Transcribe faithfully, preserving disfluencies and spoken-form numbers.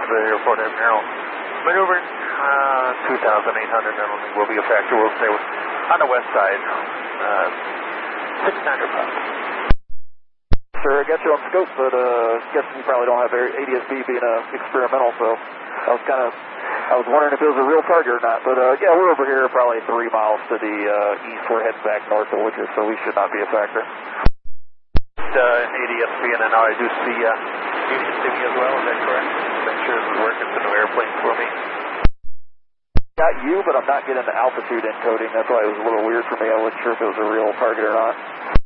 the airport at Merrill. Maneuvering uh, two thousand eight hundred, I don't think will be a factor. We'll stay on the west side, uh, six hundred pounds. Sir, I got you on scope, but uh, guessing you probably don't have A D S B being uh, experimental, so I was kind of, I was wondering if it was a real target or not. But uh, yeah, we're over here probably three miles to the uh, east. We're heading back north to Woodruff, so we should not be a factor. Uh, A D S B, and then now I do see uh, Union City as well, is that correct? Make sure it's working. It's a new airplane for me. Got you, but I'm not getting the altitude encoding. That's why it was a little weird for me. I wasn't sure if it was a real target or not.